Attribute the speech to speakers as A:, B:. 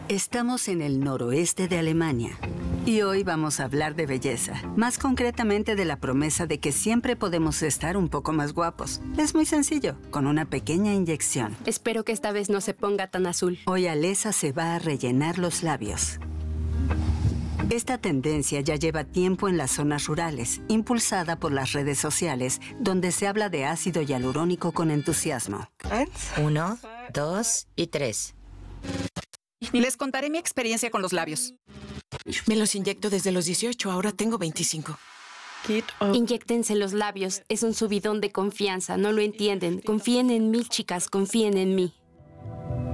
A: Estamos en el noroeste de Alemania y hoy vamos a hablar de belleza, más concretamente de la promesa de que siempre podemos estar un poco más guapos. Es muy sencillo, con una pequeña inyección.
B: Espero que esta vez no se ponga tan azul.
A: Hoy Alesa se va a rellenar los labios. Esta tendencia ya lleva tiempo en las zonas rurales, impulsada por las redes sociales, donde se habla de ácido hialurónico con entusiasmo.
C: 1, 2 y 3.
D: Les contaré mi experiencia con los labios.
E: Me los inyecto desde los 18, ahora tengo 25.
B: Inyéctense los labios. Es un subidón de confianza. No lo entienden. Confíen en mí, chicas. Confíen en mí.